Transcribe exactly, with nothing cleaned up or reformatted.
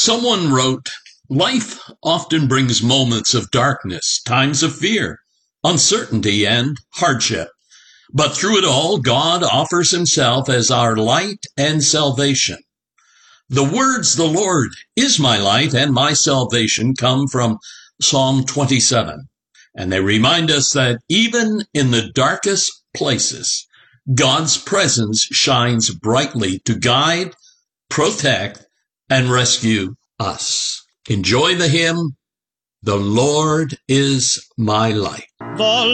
Someone wrote, "Life often brings moments of darkness, times of fear, uncertainty, and hardship. But through it all, God offers himself as our light and salvation." The words, "The Lord is my light and my salvation," come from Psalm twenty-seven. And they remind us that even in the darkest places, God's presence shines brightly to guide, protect, and rescue us. Enjoy the hymn, "The Lord is my light." The